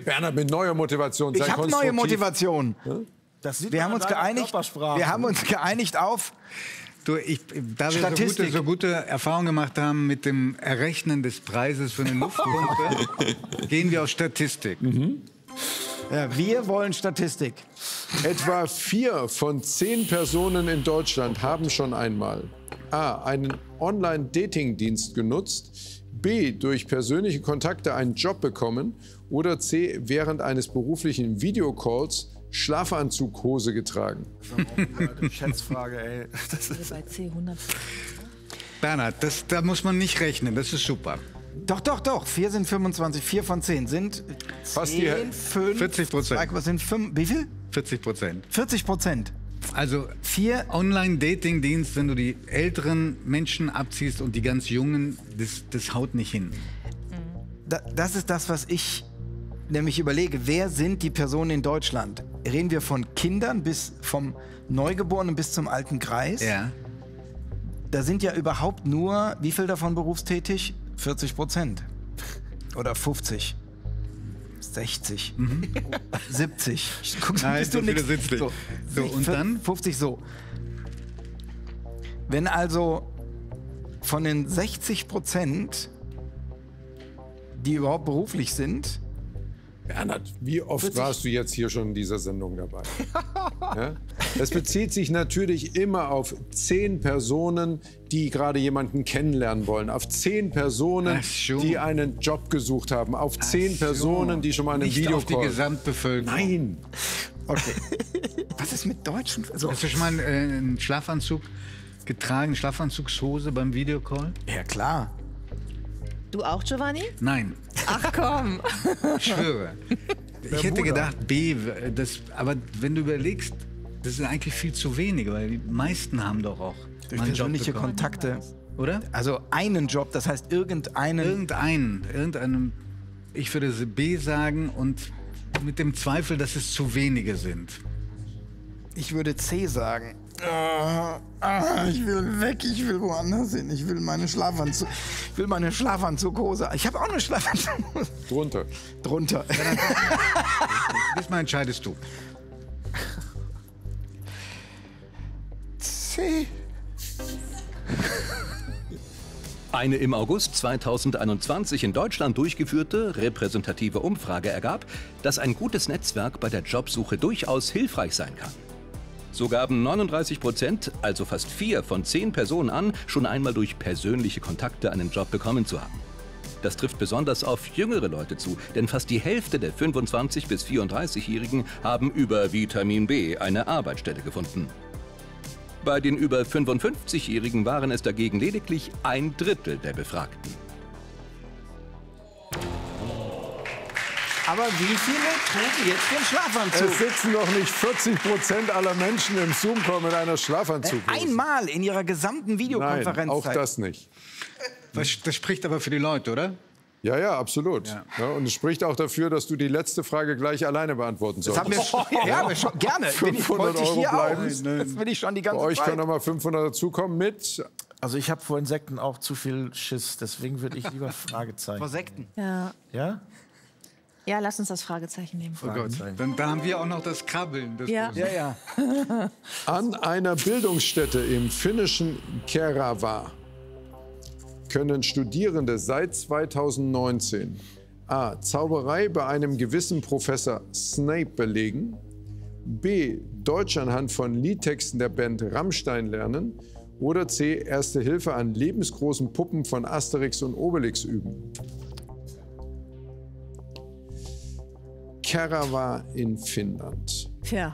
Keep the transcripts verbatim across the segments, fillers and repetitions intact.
Bernhard, mit neuer Motivation. Ich habe neue Motivation. Ja? Das sieht wir, haben uns geeinigt, wir haben uns geeinigt auf... Du, ich, da wir so gute, so gute Erfahrungen gemacht haben mit dem Errechnen des Preises für eine Luftpumpe, gehen wir auf Statistik. Mhm. Ja, wir wollen Statistik. Etwa vier von zehn Personen in Deutschland haben schon einmal A. einen Online-Dating-Dienst genutzt, B. durch persönliche Kontakte einen Job bekommen oder C. während eines beruflichen Videocalls Schlafanzughose getragen. Das ist auch eine Schätzfrage, ey. Das ist bei C hundert. Bernhard, das, da muss man nicht rechnen, das ist super. Doch, doch, doch. Vier sind fünfundzwanzig, vier von zehn sind fast die fünf, vierzig Prozent. Was sind fünf, wie viel? vierzig Prozent. vierzig Prozent. Also vier Online-Dating-Dienst, wenn du die älteren Menschen abziehst und die ganz jungen, das, das haut nicht hin. Da, das ist das, was ich nämlich überlege. Wer sind die Personen in Deutschland? Reden wir von Kindern bis vom Neugeborenen bis zum alten Greis? Ja. Da sind ja überhaupt nur, wie viel davon berufstätig? vierzig Prozent. Oder fünfzig. sechzig. Mhm. siebzig. Guck, Nein, bist so du viele nix. sind's nicht. So, So, und dann? fünfzig so. Wenn also von den sechzig Prozent, die überhaupt beruflich sind, Bernhard, wie oft warst du jetzt hier schon in dieser Sendung dabei? Ja? Das bezieht sich natürlich immer auf zehn Personen, die gerade jemanden kennenlernen wollen. Auf zehn Personen, die einen Job gesucht haben. Auf zehn so. Personen, die schon mal einen Nicht Videocall... auf die Gesamtbevölkerung. Nein. okay. Was ist mit Deutschen? So. Hast du schon mal äh, einen Schlafanzug getragen, Schlafanzugshose beim Videocall? Ja, klar. Du auch, Giovanni? Nein. Ach komm. Ich schwöre. Ich hätte gedacht, B, das, aber wenn du überlegst, das ist eigentlich viel zu wenig, weil die meisten haben doch auch Durch mal einen Job persönliche bekommen. Kontakte. Oder? Also einen Job, das heißt irgendeinen... Irgendeinen, irgendeinem, ich würde B sagen und mit dem Zweifel, dass es zu wenige sind. Ich würde C sagen. Ah, ah, ich will weg, ich will woanders hin. Ich will meine Schlafanzug, ich will meine Schlafanzughose. Ich habe auch eine Schlafanzughose. Drunter. Drunter. Diesmal entscheidest du. C. Eine im August zweitausendeinundzwanzig in Deutschland durchgeführte repräsentative Umfrage ergab, dass ein gutes Netzwerk bei der Jobsuche durchaus hilfreich sein kann. So gaben neununddreißig Prozent, also fast vier von zehn Personen an, schon einmal durch persönliche Kontakte einen Job bekommen zu haben. Das trifft besonders auf jüngere Leute zu, denn fast die Hälfte der fünfundzwanzig- bis vierunddreißigjährigen haben über Vitamin B eine Arbeitsstelle gefunden. Bei den über fünfundfünfzigjährigen waren es dagegen lediglich ein Drittel der Befragten. Aber wie viele trugen jetzt den Schlafanzug? Es sitzen noch nicht vierzig Prozent aller Menschen im Zoom-Call mit einer Schlafanzughose. Einmal in ihrer gesamten Videokonferenzzeit. Nein, auch das nicht. Das, das spricht aber für die Leute, oder? Ja, ja, absolut. Ja. Ja, und es spricht auch dafür, dass du die letzte Frage gleich alleine beantworten Das solltest. haben wir schon, ja, wir schon gerne. Bin ich, fünfhundert wollte ich hier Euro bleiben. auch. Das will ich schon die ganze Bei euch Zeit. können noch mal fünfhundert dazukommen mit... Also ich habe vor Insekten auch zu viel Schiss, deswegen würde ich lieber Fragezeichen. Vor Sekten. Ja. Ja? Ja, lass uns das Fragezeichen nehmen. Oh Gott, dann da haben wir auch noch das Krabbeln. Das Ja. Ja, ja. An einer Bildungsstätte im finnischen Kerava können Studierende seit zweitausendneunzehn A. Zauberei bei einem gewissen Professor Snape belegen, B. Deutsch anhand von Liedtexten der Band Rammstein lernen oder C. Erste Hilfe an lebensgroßen Puppen von Asterix und Obelix üben. Kerava in Finnland. Tja.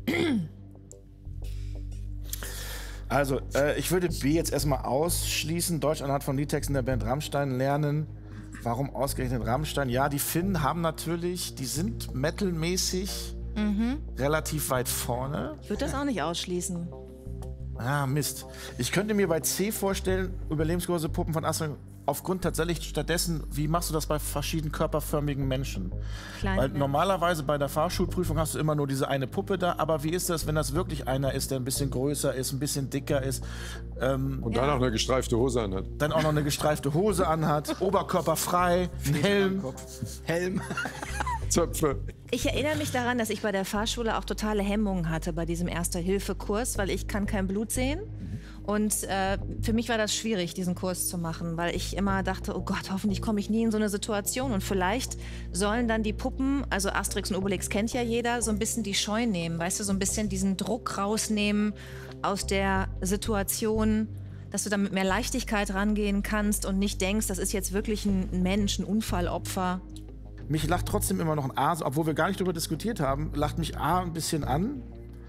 Also, äh, ich würde B jetzt erstmal ausschließen. Deutsch anhand von Liedtexten der Band Rammstein lernen. Warum ausgerechnet Rammstein? Ja, die Finnen haben natürlich, die sind metalmäßig Mhm. relativ weit vorne. Ich würde das auch nicht ausschließen. Ah, Mist. Ich könnte mir bei C vorstellen, überlebensgroße Puppen von Asterix, aufgrund tatsächlich stattdessen, wie machst du das bei verschiedenen körperförmigen Menschen? Kleine Weil Menschen. normalerweise bei der Fahrschulprüfung hast du immer nur diese eine Puppe da, aber wie ist das, wenn das wirklich einer ist, der ein bisschen größer ist, ein bisschen dicker ist, ähm, Und dann auch eine gestreifte Hose anhat. dann auch noch eine gestreifte Hose anhat, Oberkörper frei, Helm. Helm. Zöpfe. Ich erinnere mich daran, dass ich bei der Fahrschule auch totale Hemmungen hatte bei diesem Erste-Hilfe-Kurs, weil ich kann kein Blut sehen. Und äh, für mich war das schwierig, diesen Kurs zu machen, weil ich immer dachte, oh Gott, hoffentlich komme ich nie in so eine Situation. Und vielleicht sollen dann die Puppen, also Asterix und Obelix kennt ja jeder, so ein bisschen die Scheu nehmen, weißt du, so ein bisschen diesen Druck rausnehmen aus der Situation, dass du dann mit mehr Leichtigkeit rangehen kannst und nicht denkst, das ist jetzt wirklich ein Mensch, ein Unfallopfer. Mich lacht trotzdem immer noch ein A, obwohl wir gar nicht darüber diskutiert haben, lacht mich A ein bisschen an.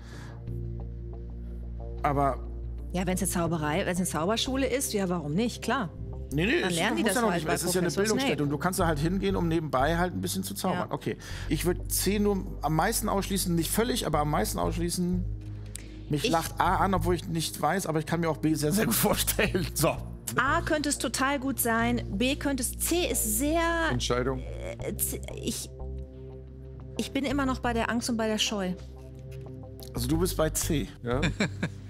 Aber... Ja, wenn es eine Zauberei, wenn es eine Zauberschule ist, ja, warum nicht? Klar. Nee, nee, dann es lernen die muss das ja noch halt nicht. bei Es ist ja eine Professor Bildungsstätte Snape. und du kannst da halt hingehen, um nebenbei halt ein bisschen zu zaubern. Ja. Okay, ich würde C nur am meisten ausschließen, nicht völlig, aber am meisten ausschließen. Mich Ich- lacht A an, obwohl ich nicht weiß, aber ich kann mir auch B sehr, sehr gut vorstellen. So. A könnte es total gut sein, B könnte es, C ist sehr, Entscheidung. äh, C, ich, ich bin immer noch bei der Angst und bei der Scheu. Also du bist bei C. Ja?